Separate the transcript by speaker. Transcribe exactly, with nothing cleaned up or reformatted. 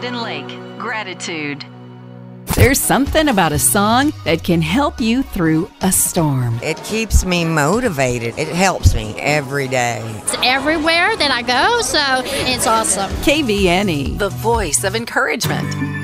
Speaker 1: Hidden Lake, Gratitude.
Speaker 2: There's something about a song that can help you through a storm.
Speaker 3: It keeps me motivated. It helps me every day.
Speaker 4: It's everywhere that I go, so it's awesome.
Speaker 2: K V N E, the voice of encouragement.